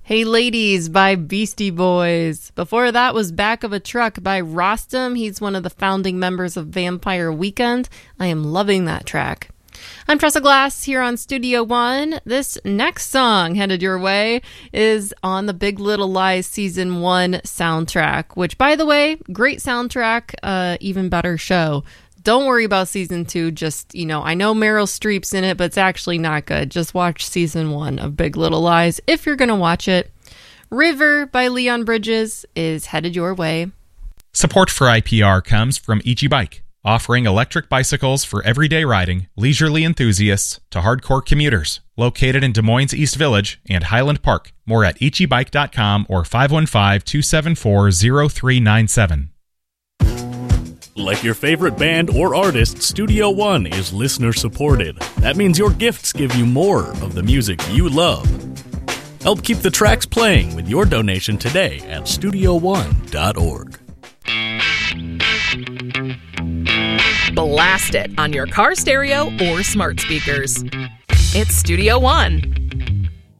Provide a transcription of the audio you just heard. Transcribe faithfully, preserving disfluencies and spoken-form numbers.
Hey Ladies by Beastie Boys. Before that was Back of a Truck by Rostam. He's one of the founding members of Vampire Weekend. I am loving that track. I'm Tressa Glass here on Studio One. This next song headed your way is on the Big Little Lies Season one soundtrack, which, by the way, great soundtrack, uh, even better show. Don't worry about Season two. Just, you know, I know Meryl Streep's in it, but it's actually not good. Just watch Season one of Big Little Lies if you're going to watch it. River by Leon Bridges is headed your way. Support for I P R comes from Ichi Bike, offering electric bicycles for everyday riding, leisurely enthusiasts to hardcore commuters. Located in Des Moines East Village and Highland Park. More at ichi bike dot com or five one five, two seven four, zero three nine seven. Like your favorite band or artist, Studio One is listener-supported. That means your gifts give you more of the music you love. Help keep the tracks playing with your donation today at studio one dot org. Blast it on your car stereo or smart speakers. It's Studio One.